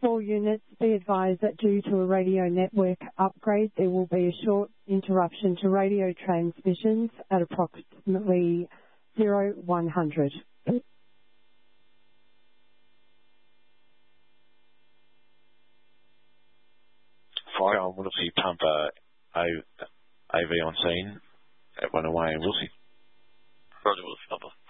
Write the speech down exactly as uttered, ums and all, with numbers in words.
All units, be advised that due to a radio network upgrade, there will be a short interruption to radio transmissions at approximately zero one hundred. Fire on Wilsey, pump uh, A V on scene at one away in Wilsey. Roger, Wilsey, pumper.